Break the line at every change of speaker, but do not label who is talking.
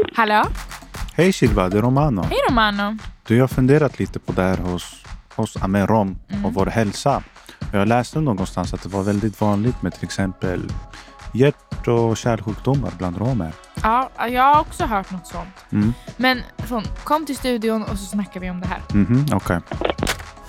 Hallå?
Hej Silva, det är Romano.
Hej Romano.
Du, jag har funderat lite på det här hos Amerom och vår hälsa. Jag läste någonstans att det var väldigt vanligt med till exempel hjärt- och kärlsjukdomar bland romer.
Ja, jag har också hört något sånt. Men kom till studion och så snackar vi om det här.
Okej.